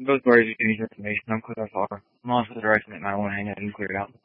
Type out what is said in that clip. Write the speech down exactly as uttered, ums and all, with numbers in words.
Both parties are giving me information. I'm clear so far. I'm also the direction that might want to hang out and clear it out.